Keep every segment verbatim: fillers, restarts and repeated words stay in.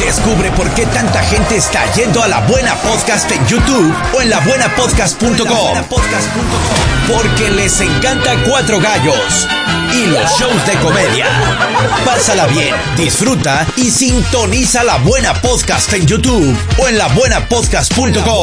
Descubre por qué tanta gente está yendo a La Buena Podcast en YouTube o en la buena podcast punto com. Porque les encanta Cuatro Gallos y los shows de comedia. Pásala bien, disfruta y sintoniza La Buena Podcast en YouTube o en la buena podcast punto com.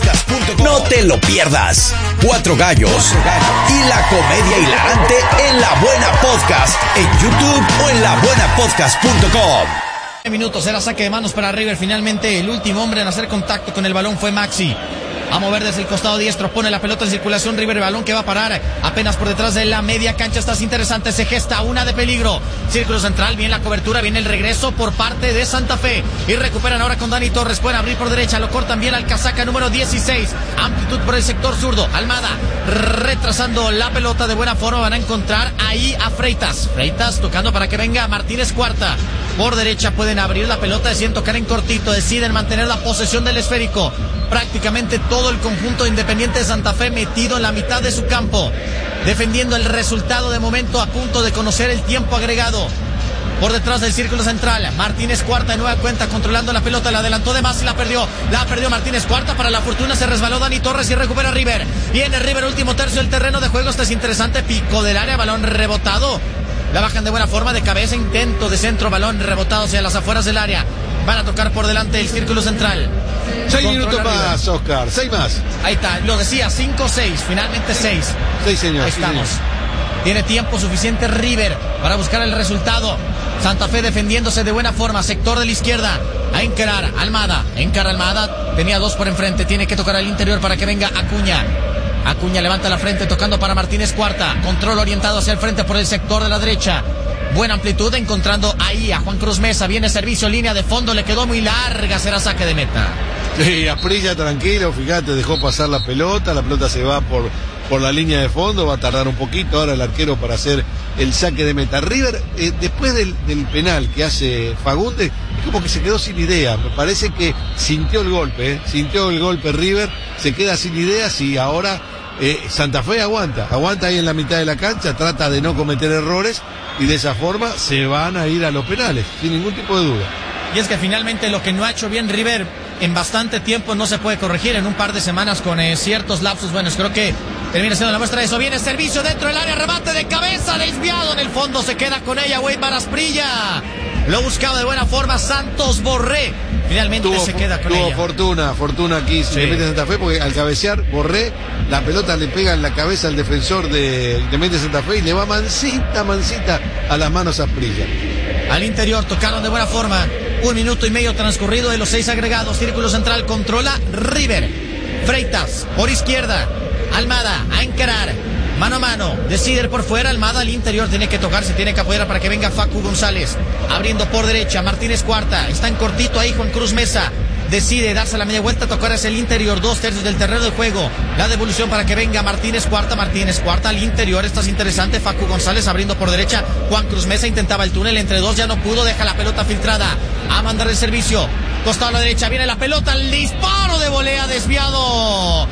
No te lo pierdas. Cuatro Gallos y la comedia hilarante en La Buena Podcast en YouTube o en la buena podcast punto com. Minutos, era saque de manos para River. Finalmente el último hombre en hacer contacto con el balón fue Maxi. A mover desde el costado diestro, pone la pelota en circulación River, el balón que va a parar apenas por detrás de la media cancha. Estás interesante, se gesta una de peligro. Círculo central, bien la cobertura, viene el regreso por parte de Santa Fe. Y recuperan ahora con Dani Torres, pueden abrir por derecha, lo cortan bien al casaca número dieciséis. Amplitud por el sector zurdo, Almada retrasando la pelota de buena forma, van a encontrar ahí a Freitas. Freitas tocando para que venga Martínez Cuarta. Por derecha pueden abrir la pelota, deciden tocar en cortito, deciden mantener la posesión del esférico. Prácticamente todo el conjunto Independiente de Santa Fe metido en la mitad de su campo, defendiendo el resultado de momento, a punto de conocer el tiempo agregado. Por detrás del círculo central, Martínez Cuarta de nueva cuenta controlando la pelota, la adelantó de más y la perdió. La perdió Martínez Cuarta, para la fortuna se resbaló Dani Torres y recupera River. Viene River, último tercio del terreno de juego, este es interesante, pico del área, balón rebotado. La bajan de buena forma, de cabeza, intento de centro, balón rebotado hacia las afueras del área. Van a tocar por delante el círculo central. Seis minutos más, Oscar, seis más. Ahí está, lo decía, cinco, seis, finalmente seis. Seis, señor. Ahí estamos. Sí, señor. Tiene tiempo suficiente River para buscar el resultado. Santa Fe defendiéndose de buena forma, sector de la izquierda. A encarar, Almada, encara Almada, tenía dos por enfrente, tiene que tocar al interior para que venga Acuña. Acuña levanta la frente tocando para Martínez Cuarta. Control orientado hacia el frente por el sector de la derecha. Buena amplitud encontrando ahí a Juan Cruz Mesa. Viene servicio, línea de fondo, le quedó muy larga, será saque de meta. Sí, Asprilla tranquilo, fíjate, dejó pasar la pelota, la pelota se va por, por la línea de fondo, va a tardar un poquito ahora el arquero para hacer el saque de meta. River, eh, después del, del penal que hace Fagundes, es como que se quedó sin idea, me parece que sintió el golpe, eh, sintió el golpe River, se queda sin ideas y ahora eh, Santa Fe aguanta, aguanta ahí en la mitad de la cancha, trata de no cometer errores y de esa forma se van a ir a los penales, sin ningún tipo de duda. Y es que finalmente lo que no ha hecho bien River en bastante tiempo no se puede corregir en un par de semanas con eh, ciertos lapsos buenos. Creo que termina siendo la muestra de eso. Viene servicio dentro del área, remate de cabeza, desviado en el fondo, se queda con ella Weimar Asprilla. Lo buscaba de buena forma Santos Borré. Finalmente tuvo, se queda con tuvo ella. fortuna, fortuna aquí sí. Independiente Santa Fe, porque al cabecear Borré, la pelota le pega en la cabeza al defensor de Independiente Santa Fe y le va mansita, mansita a las manos a Asprilla. Al interior tocaron de buena forma. Un minuto y medio transcurrido de los seis agregados. Círculo central controla River. Freitas por izquierda. Almada a encarar. Mano a mano. Decide por fuera. Almada al interior. Tiene que tocarse. Tiene que apoyar para que venga Facu González. Abriendo por derecha. Martínez Cuarta. Está en cortito ahí Juan Cruz Mesa. Decide darse la media vuelta, tocar hacia el interior, dos tercios del terreno de juego. La devolución para que venga Martínez Cuarta, Martínez Cuarta al interior, estás interesante, Facu González abriendo por derecha, Juan Cruz Mesa intentaba el túnel entre dos, ya no pudo, deja la pelota filtrada, a mandar el servicio, costado a la derecha, viene la pelota, el disparo de volea desviado,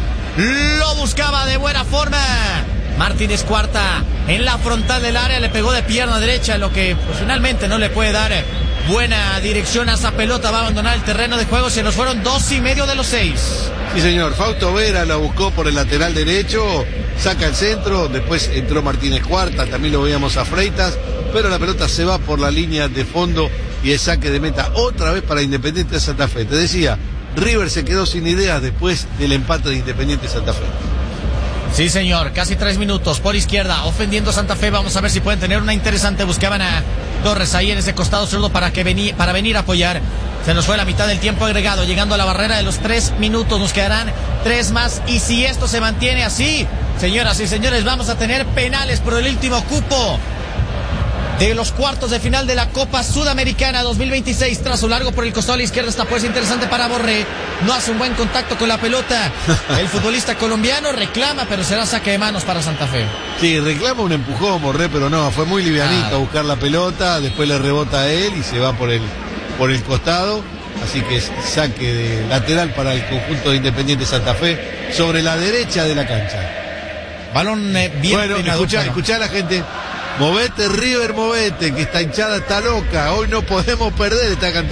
lo buscaba de buena forma. Martínez Cuarta en la frontal del área, le pegó de pierna derecha, lo que pues, finalmente no le puede dar buena dirección a esa pelota, va a abandonar el terreno de juego, se nos fueron dos y medio de los seis. Sí señor, Fausto Vera la buscó por el lateral derecho, saca el centro, después entró Martínez Cuarta, también lo veíamos a Freitas, pero la pelota se va por la línea de fondo y el saque de meta otra vez para Independiente de Santa Fe. Te decía, River se quedó sin ideas después del empate de Independiente de Santa Fe. Sí señor, casi tres minutos por izquierda, ofendiendo Santa Fe, vamos a ver si pueden tener una interesante, buscaban a Torres ahí en ese costado zurdo para que vení, para venir a apoyar, se nos fue la mitad del tiempo agregado, llegando a la barrera de los tres minutos, nos quedarán tres más, y si esto se mantiene así, señoras y señores, vamos a tener penales por el último cupo de los cuartos de final de la Copa Sudamericana dos mil veintiséis. Trazo largo por el costado a la izquierda, esta puede ser interesante para Borré, no hace un buen contacto con la pelota, el futbolista colombiano reclama, pero será saque de manos para Santa Fe. Sí, reclama un empujón Borré, pero no, fue muy livianito a buscar la pelota, después le rebota a él y se va por el, por el costado, así que es saque de lateral para el conjunto de Independiente Santa Fe, sobre la derecha de la cancha. Balón eh, bien bueno, escuchá, escuchá a la gente. Movete River, movete, que esta hinchada está loca, hoy no podemos perder, está cantando.